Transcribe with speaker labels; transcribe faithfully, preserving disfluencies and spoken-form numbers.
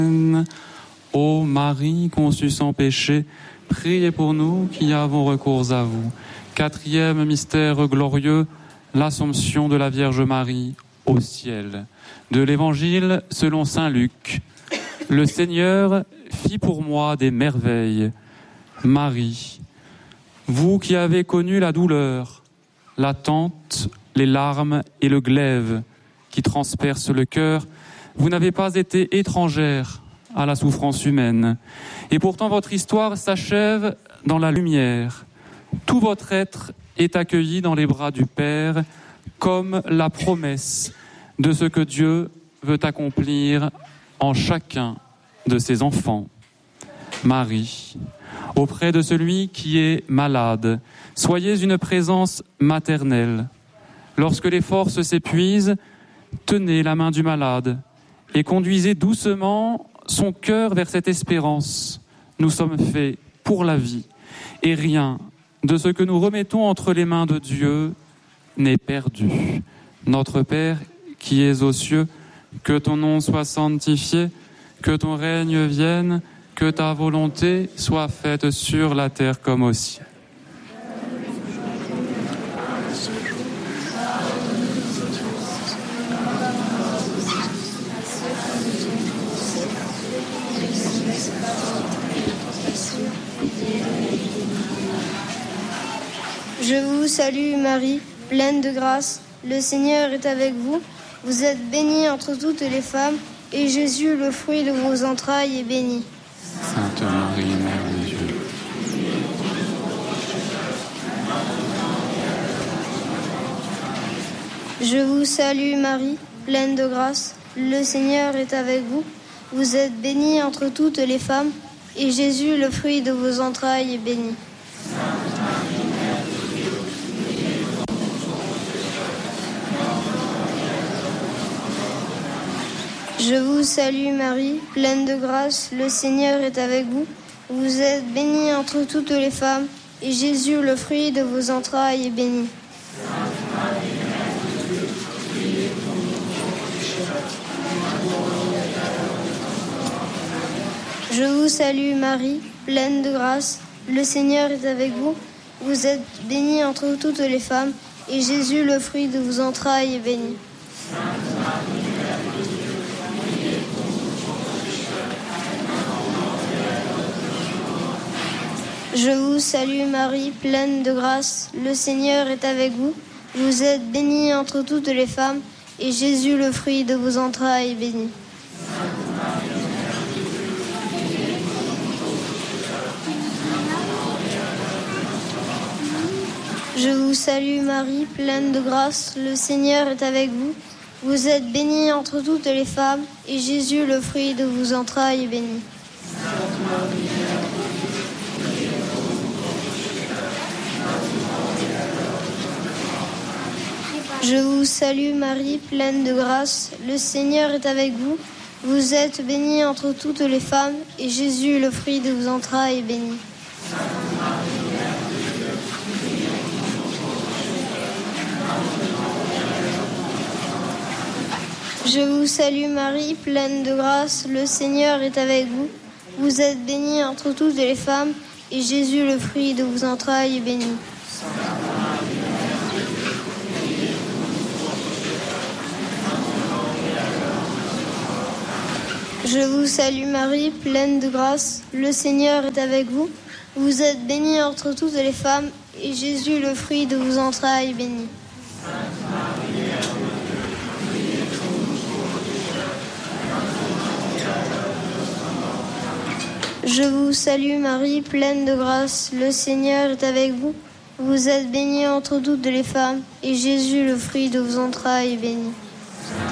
Speaker 1: Ô Marie conçue sans péché, priez pour nous qui avons recours à vous. Quatrième mystère glorieux, l'Assomption de la Vierge Marie au ciel. De l'Évangile selon saint Luc. Le Seigneur fit pour moi des merveilles. Marie, vous qui avez connu la douleur, l'attente, les larmes et le glaive qui transpercent le cœur, vous n'avez pas été étrangère à la souffrance humaine. Et pourtant votre histoire s'achève dans la lumière. Tout votre être est accueilli dans les bras du Père comme la promesse de ce que Dieu veut accomplir en chacun de ses enfants. Marie, auprès de celui qui est malade, soyez une présence maternelle. Lorsque les forces s'épuisent, tenez la main du malade et conduisez doucement son cœur vers cette espérance. Nous sommes faits pour la vie et rien de ce que nous remettons entre les mains de Dieu n'est perdu. Notre Père qui es aux cieux, que ton nom soit sanctifié, que ton règne vienne, que ta volonté soit faite sur la terre comme au ciel.
Speaker 2: Je vous salue Marie, pleine de grâce, le Seigneur est avec vous. Vous êtes bénie entre toutes les femmes, et Jésus, le fruit de vos entrailles, est béni.
Speaker 1: Sainte Marie, Mère de Dieu.
Speaker 2: Je vous salue Marie, pleine de grâce, le Seigneur est avec vous. Vous êtes bénie entre toutes les femmes, et Jésus, le fruit de vos entrailles, est béni. Je vous salue Marie, pleine de grâce, le Seigneur est avec vous. Vous êtes bénie entre toutes les femmes, et Jésus, le fruit de vos entrailles, est béni. Je vous salue Marie, pleine de grâce, le Seigneur est avec vous. Vous êtes bénie entre toutes les femmes, et Jésus, le fruit de vos entrailles, est béni. Je vous salue Marie, pleine de grâce, le Seigneur est avec vous. Vous êtes bénie entre toutes les femmes, et Jésus, le fruit de vos entrailles, est béni. Je vous salue Marie, pleine de grâce, le Seigneur est avec vous. Vous êtes bénie entre toutes les femmes, et Jésus, le fruit de vos entrailles, est béni. Je vous salue Marie, pleine de grâce, le Seigneur est avec vous. Vous êtes bénie entre toutes les femmes, et Jésus, le fruit de vos entrailles, est béni. Je vous salue Marie, pleine de grâce, le Seigneur est avec vous. Vous êtes bénie entre toutes les femmes, et Jésus, le fruit de vos entrailles, est béni. Je vous salue Marie, pleine de grâce, le Seigneur est avec vous. Vous êtes bénie entre toutes les femmes, et Jésus, le fruit de vos entrailles, est béni. Je vous salue Marie, pleine de grâce, le Seigneur est avec vous. Vous êtes bénie entre toutes les femmes, et Jésus, le fruit de vos entrailles, est béni.